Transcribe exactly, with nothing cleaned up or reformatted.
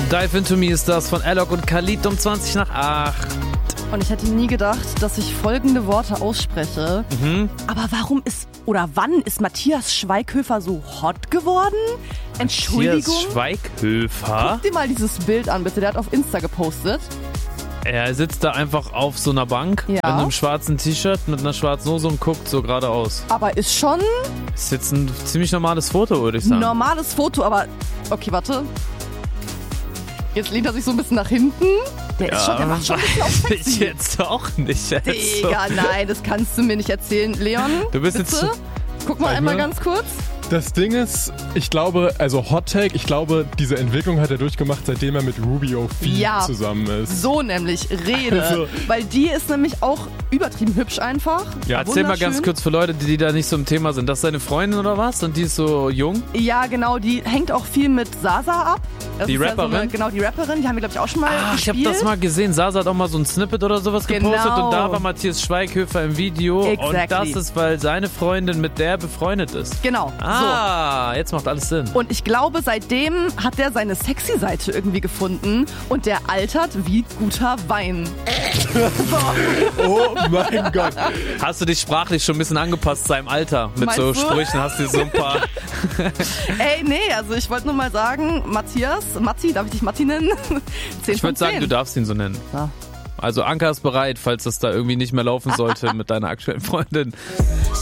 Dive Into Me ist das von Alok und Khalid um zwanzig nach acht. Und ich hätte nie gedacht, dass ich folgende Worte ausspreche. Mhm. Aber warum ist, oder wann ist Matthias Schweighöfer so hot geworden? Entschuldigung. Matthias Schweighöfer? Guck dir mal dieses Bild an, bitte. Der hat auf Insta gepostet. Er sitzt da einfach auf so einer Bank Ja. mit einem schwarzen T-Shirt, mit einer schwarzen Hose und guckt so geradeaus. Aber ist schon Ist jetzt ein ziemlich normales Foto, würde ich ein sagen. normales Foto, aber... Okay, warte. Jetzt lehnt er sich so ein bisschen nach hinten. Der ist schon, der macht schon ein bisschen auf weiß ich sexy. jetzt auch nicht. Also, Digga, nein, das kannst du mir nicht erzählen. Leon, Du bist bitte? jetzt- Guck mal Sag einmal mal. ganz kurz. Das Ding ist, ich glaube, also Hot Take, ich glaube, diese Entwicklung hat er durchgemacht, seitdem er mit Rubio viel Ja. zusammen ist. So nämlich, Rede. Also- Weil die ist nämlich auch übertrieben hübsch einfach. Ja, Erzähl mal ganz Wunderschön. kurz für Leute, die, die da nicht so im Thema sind. Das ist deine Freundin oder was? Und die ist so jung? Ja, genau, die hängt auch viel mit Sasa ab. Das Die ist ja Rapperin? So eine, genau, die Rapperin, die haben wir, glaube ich, auch schon mal Ach, ich gespielt. habe das mal gesehen. Sasa hat auch mal so ein Snippet oder sowas Genau. gepostet und da war Matthias Schweighöfer im Video. Und Exactly. das ist, weil seine Freundin mit der befreundet ist. Genau, Ah, jetzt macht alles Sinn. so. Und ich glaube, seitdem hat der seine sexy Seite irgendwie gefunden und der altert wie guter Wein. Oh mein Gott. Hast du dich sprachlich schon ein bisschen angepasst seinem Alter? Mit Meinst so du? Sprüchen hast du so ein paar... Ey, nee, also ich wollte nur mal sagen, Matthias, Matti, darf ich dich Matti nennen? zehn Ich von würde sagen, zehn. du darfst ihn so nennen. Ja. Also Anker ist bereit, falls das da irgendwie nicht mehr laufen sollte mit deiner aktuellen Freundin.